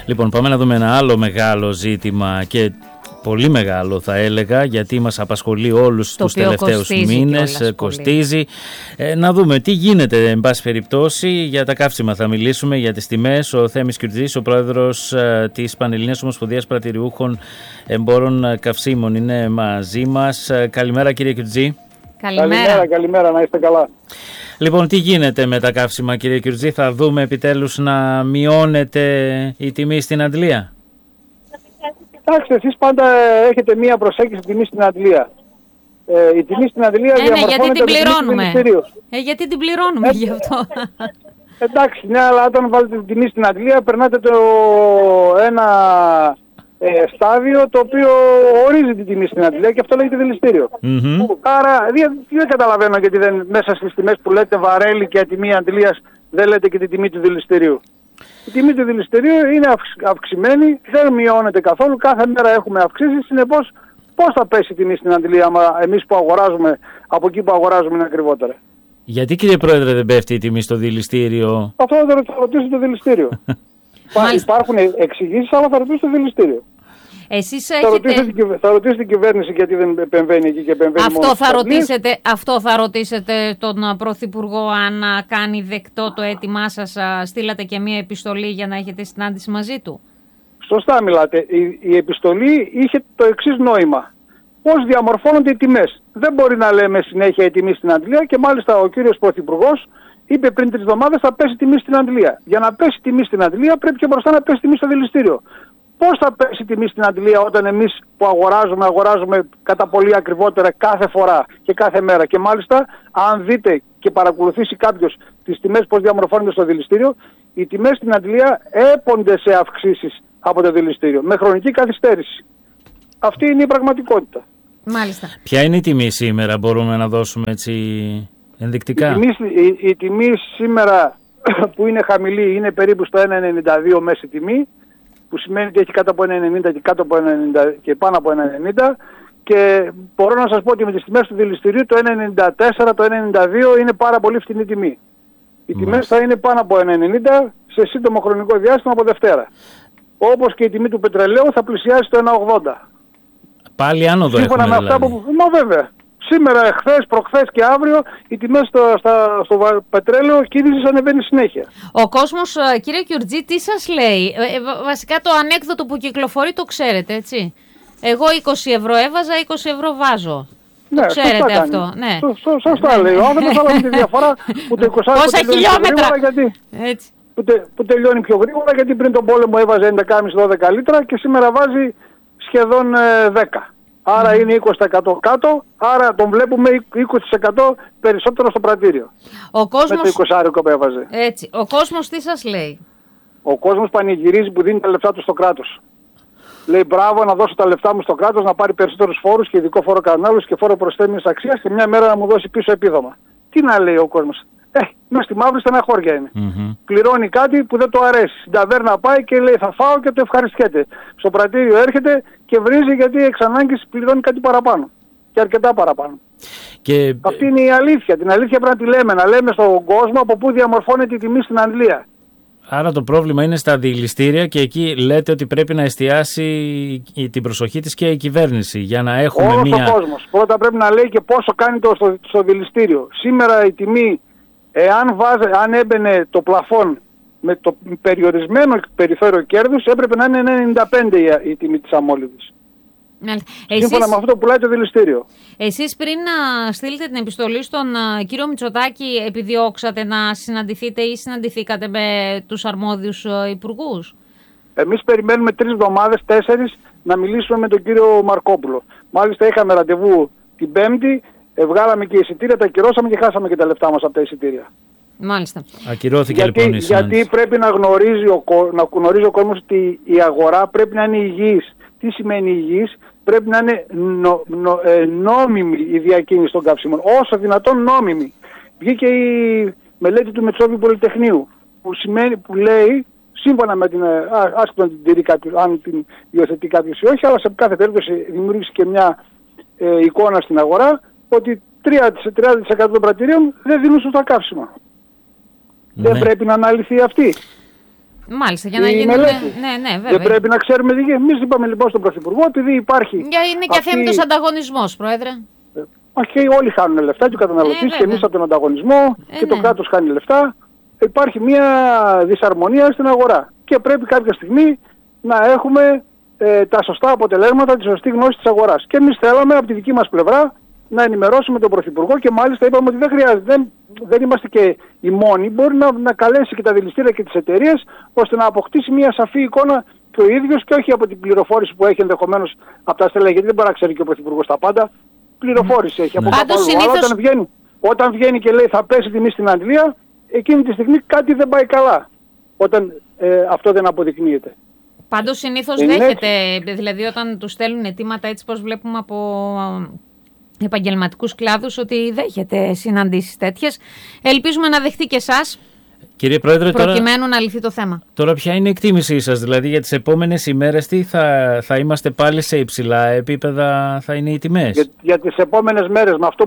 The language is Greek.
Λοιπόν, πάμε να δούμε ένα άλλο μεγάλο ζήτημα και πολύ μεγάλο θα έλεγα, γιατί μας απασχολεί όλους τους τελευταίους μήνες, κοστίζει. Να δούμε τι γίνεται, εν πάση περιπτώσει. Για τα καύσιμα θα μιλήσουμε, για τις τιμές. Ο Θέμης Κιουρτζής, ο πρόεδρος της Πανελληνίας Ομοσπονδίας Πρατηριούχων Εμπόρων Καυσίμων, είναι μαζί μας. Καλημέρα κύριε Κιουρτζή. Καλημέρα, να είστε καλά. Λοιπόν, τι γίνεται με τα καύσιμα κύριε Κιουρτζή, θα δούμε επιτέλους να μειώνεται η τιμή στην αντλία? Κοιτάξτε, εσείς πάντα έχετε μία προσέγγιση τιμή στην αντλία. Η τιμή στην αντλία διαμορφώνεται γιατί την πληρώνουμε. Γιατί την πληρώνουμε γι' αυτό. Εντάξει, ναι, αλλά όταν βάλετε την τιμή στην αντλία περνάτε ένα στάδιο το οποίο ορίζει την τιμή στην αντλία και αυτό λέγεται δηληστήριο. Άρα δεν καταλαβαίνω γιατί μέσα στις τιμές που λέτε βαρέλι και τιμή αντλίας δεν λέτε και τη τιμή του δηληστηρίου. Η τιμή του δηληστηρίου είναι αυξημένη, δεν μειώνεται καθόλου, κάθε μέρα έχουμε αυξήσεις, συνεπώς πώς θα πέσει η τιμή στην αντλία εμείς που αγοράζουμε, από εκεί που αγοράζουμε είναι ακριβότερα? Γιατί κύριε Πρόεδρε δεν πέφτει η τιμή στο δηληστήριο? Αυτό θα ρωτήσω το δηληστήριο. Υπάρχουν εξηγήσεις, αλλά θα ρωτήσω το δηληστήριο. Εσείς θα ρωτήσω την κυβέρνηση γιατί δεν επεμβαίνει εκεί και επεμβαίνει μόνο. Αυτό θα ρωτήσετε τον Πρωθυπουργό, αν κάνει δεκτό το αίτημά σας? Στείλατε και μία επιστολή για να έχετε συνάντηση μαζί του? Σωστά μιλάτε. Η επιστολή είχε το εξής νόημα. Πώς διαμορφώνονται οι τιμές. Δεν μπορεί να λέμε συνέχεια η τιμή στην αντλία, και μάλιστα ο κύριος Πρωθυπουργός είπε πριν 3 εβδομάδες θα πέσει τιμή στην αντλία. Για να πέσει τιμή στην αντλία πρέπει και μπροστά να πέσει τιμή στο δηληστήριο. Πώς θα πέσει τιμή στην αντλία όταν εμείς που αγοράζουμε κατά πολύ ακριβότερα κάθε φορά και κάθε μέρα? Και μάλιστα, αν δείτε και παρακολουθήσει κάποιος τις τιμές πώς διαμορφώνονται στο δηληστήριο, οι τιμές στην αντλία έπονται σε αυξήσεις από το δηληστήριο με χρονική καθυστέρηση. Αυτή είναι η πραγματικότητα. Μάλιστα. Ποια είναι η τιμή σήμερα, μπορούμε να δώσουμε έτσι ενδεικτικά? Η τιμή σήμερα που είναι χαμηλή είναι περίπου στο 1,92 μέση τιμή, που σημαίνει ότι έχει κάτω από 1,90 και, κάτω από 1,90 και πάνω από 1,90, και μπορώ να σας πω ότι με τις τιμές του δηληστηρίου το 1,94, το 1,92 είναι πάρα πολύ φτηνή τιμή. Οι τιμές θα είναι πάνω από 1,90 σε σύντομο χρονικό διάστημα από Δευτέρα. Όπως και η τιμή του πετρελαίου θα πλησιάσει το 1,80. Πάλι άνοδο σύμφωνα έχουμε, με αυτά δηλαδή. βέβαια. Σήμερα, εχθές, προχθές και αύριο οι τιμές στο πετρέλαιο κίνησης ανεβαίνει συνέχεια. Ο κόσμος, κύριε Κιουρτζή, τι σας λέει? Βασικά το ανέκδοτο που κυκλοφορεί το ξέρετε, έτσι? Εγώ 20 ευρώ έβαζα, 20 ευρώ βάζω. Ναι, το ξέρετε αυτό? Ναι. Σωστά λέει. Ο άνθρωπος αλλά με τη διαφορά που το 20 πόσα χιλιόμετρα! Που τελειώνει πιο γρήγορα, γιατί πριν τον πόλεμο έβαζε 11,5-12 λίτρα και σήμερα βάζει σχεδόν 10. Άρα είναι 20% κάτω, άρα τον βλέπουμε 20% περισσότερο στο πρατήριο. Ο κόσμος... Με το 20 που έβαζε. Έτσι. Ο κόσμος τι σας λέει? Ο κόσμος πανηγυρίζει που δίνει τα λεφτά του στο κράτος. Λέει μπράβο, να δώσω τα λεφτά μου στο κράτος, να πάρει περισσότερους φόρους και ειδικό φόρο κατανάλωσης και φόρο προσθέμενης αξίας και μια μέρα να μου δώσει πίσω επίδομα. Τι να λέει ο κόσμος? Μες στη μαύρη στεναχώρια είναι. Πληρώνει κάτι που δεν του αρέσει. Στην ταβέρνα πάει και λέει θα φάω και το ευχαριστιέται. Στο πρατήριο έρχεται και βρίζει γιατί εξ ανάγκης πληρώνει κάτι παραπάνω. Και αρκετά παραπάνω. Αυτή είναι η αλήθεια. Την αλήθεια πρέπει να τη λέμε. Να λέμε στον κόσμο από πού διαμορφώνεται η τιμή στην αντλία. Άρα το πρόβλημα είναι στα δηληστήρια και εκεί λέτε ότι πρέπει να εστιάσει την προσοχή της και η κυβέρνηση για να έχουμε όλος ο κόσμος. Πρώτα πρέπει να λέει και πόσο κάνει στο δηληστήριο. Σήμερα η τιμή, αν έμπαινε το πλαφόν με το περιορισμένο περιθώριο κέρδους, έπρεπε να είναι 1,95 η τιμή της αμόλυβης. Σύμφωνα με αυτό που λέει το δηληστήριο. Εσείς πριν να στείλετε την επιστολή στον κύριο Μητσοτάκη, επιδιώξατε να συναντηθείτε ή συναντηθήκατε με τους αρμόδιους υπουργούς? Εμείς περιμένουμε 3 εβδομάδες, 4 να μιλήσουμε με τον κύριο Μαρκόπουλο. Μάλιστα είχαμε ραντεβού την Πέμπτη, βγάλαμε και εισιτήρια, τα ακυρώσαμε και χάσαμε και τα λεφτά μας από τα εισιτήρια. Μάλιστα. Ακυρώθηκε λοιπόν η συνάντηση. Γιατί πρέπει να γνωρίζει ο κόσμος ότι η αγορά πρέπει να είναι υγιής. Τι σημαίνει υγιής? Πρέπει να είναι νόμιμη η διακίνηση των καυσίμων, όσο δυνατόν νόμιμη. Βγήκε η μελέτη του Μετσόβιου Πολυτεχνείου που λέει, σύμφωνα με την άσχετα να την τηρεί κάποιος, αν την υιοθετεί κάποιος ή όχι, αλλά σε κάθε περίπτωση δημιούργησε και μια εικόνα στην αγορά ότι 30% των πρατηρίων δεν δίνουν σωστά καύσιμα. Ναι. Δεν πρέπει να αναλυθεί αυτή. Μάλιστα, για να γίνουν. Ναι, βέβαια. Δεν πρέπει να ξέρουμε τι γίνεται. Εμείς είπαμε λοιπόν στον Πρωθυπουργό, επειδή υπάρχει. Είναι και αθέμητος ανταγωνισμός, Πρόεδρε. Όχι, όλοι χάνουν λεφτά, και ο καταναλωτής και εμείς από τον ανταγωνισμό και το κράτος χάνει λεφτά. Υπάρχει μια δυσαρμονία στην αγορά. Και πρέπει κάποια στιγμή να έχουμε τα σωστά αποτελέσματα, τη σωστή γνώση της αγοράς. Και εμείς θέλαμε από τη δική μας πλευρά να ενημερώσουμε τον Πρωθυπουργό και μάλιστα είπαμε ότι δεν χρειάζεται, δεν είμαστε και οι μόνοι. Μπορεί να καλέσει και τα δηληστήρια και τις εταιρείες ώστε να αποκτήσει μια σαφή εικόνα και ο ίδιος και όχι από την πληροφόρηση που έχει ενδεχομένως από τα στελέχη. Γιατί δεν μπορεί να ξέρει και ο Πρωθυπουργός τα πάντα. Πληροφόρηση έχει από κάπου αλλού. Αλλά όταν βγαίνει και λέει θα πέσει τιμή στην Αγγλία, εκείνη τη στιγμή κάτι δεν πάει καλά. Όταν αυτό δεν αποδεικνύεται. Πάντως συνήθως δέχεται, δηλαδή όταν του στέλνουν αιτήματα έτσι πως βλέπουμε από επαγγελματικούς κλάδους, ότι δέχεται συναντήσεις τέτοιες. Ελπίζουμε να δεχτεί και εσάς, κύριε Πρόεδρε, προκειμένου να λυθεί το θέμα. Τώρα ποια είναι η εκτίμησή σας, δηλαδή για τις επόμενες ημέρες τι θα είμαστε πάλι σε υψηλά επίπεδα, θα είναι οι τιμές? Για τις επόμενες μέρες με αυτό